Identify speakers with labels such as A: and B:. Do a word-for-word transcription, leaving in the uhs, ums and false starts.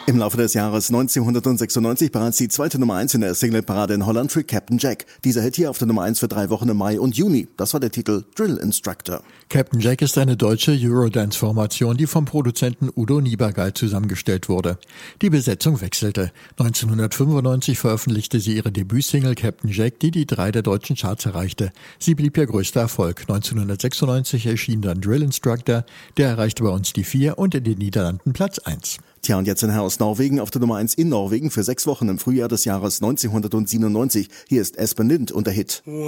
A: Im Laufe des Jahres neunzehnhundertsechsundneunzig bereits die zweite Nummer eins in der Singleparade in Holland für Captain Jack. Dieser Hit hier auf der Nummer eins für drei Wochen im Mai und Juni. Das war der Titel Drill Instructor.
B: Captain Jack ist eine deutsche Eurodance-Formation, die vom Produzenten Udo Niebergall zusammengestellt wurde. Die Besetzung wechselte. neunzehnhundertfünfundneunzig veröffentlichte sie ihre Debütsingle Captain Jack, die die drei der deutschen Charts erreichte. Sie blieb ihr größter Erfolg. neunzehnhundertsechsundneunzig erschien dann Drill Instructor, der erreichte bei uns die vier und in den Niederlanden Platz eins.
A: Tja, und jetzt ein Herr aus Norwegen auf der Nummer eins in Norwegen für sechs Wochen im Frühjahr des Jahres neunzehnhundertsiebenundneunzig. Hier ist Espen Lind und der Hit